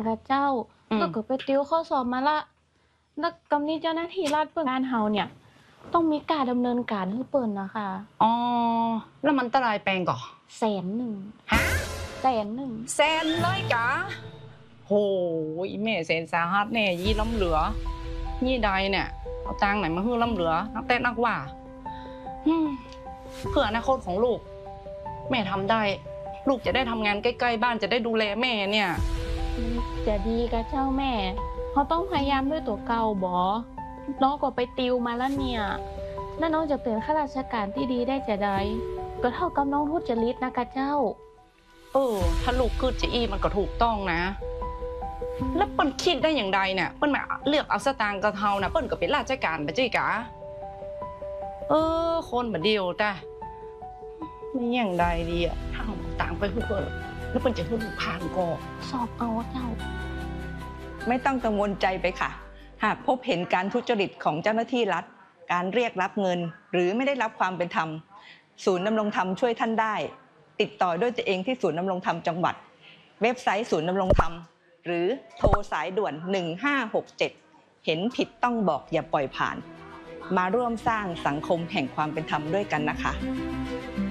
ค่ะเจ้าแล้วก็ไปติวข้อสอบมาละแล้วกำนี้เจ้าหน้าที่รัฐเปิ่นการเฮาเนี่ยต้องมีการดำเนินการให้เปิ่นนะคะอ๋อแล้วมันตรายแปลงก่อ 100,000 ฮะ 100,000 แสนเลยกะโหอีแม่แสนสาหัสแน่ยี่ล้ำเหลือยี่ใดเนี่ยเอาตังค์ไหนมาฮื้อล้ำเหลือนักเต้นนักว่าเพื่ออนาคตของลูกแม่ทำได้ลูกจะได้ทำงานใกล้ๆบ้านจะได้ดูแลแม่เนี่ยจะดีกับเจ้าแม่เขาต้องพยายามด้วยตัวเก่าบอน้องก็ไปติวมาแล้วเนี่ยแล้วน้องจะเป็นข้าราชการที่ดีได้จะได้ก็เท่ากับน้องทุจริตนะกะเจ้าถ้าลูกคืดจะอี้มันก็ถูกต้องนะแล้วเปิ้นคิดได้อย่างใดเนี่ยเปิ้นมาเลือกเอาสตางค์กระเทานะเปิ้นก็เป็นราชการไปจ้ะกะคนแบบเดียวแต่ไม่อย่างใดดีอะถ้าเอาต่างไปเพื่อแล้วเปิ้นจะเพื่อลูกผ่านก็สอบเอาเจ้าไม่ต้องกังวลใจไปค่ะหากพบเห็นการทุจริตของเจ้าหน้าที่รัฐการเรียกรับเงินหรือไม่ได้รับความเป็นธรรมศูนย์ดำรงธรรมช่วยท่านได้ติดต่อด้วยตัวเองที่ศูนย์ดำรงธรรมจังหวัดเว็บไซต์ศูนย์ดำรงธรรมหรือโทรสายด่วน1567เห็นผิดต้องบอกอย่าปล่อยผ่านมาร่วมสร้างสังคมแห่งความเป็นธรรมด้วยกันนะคะ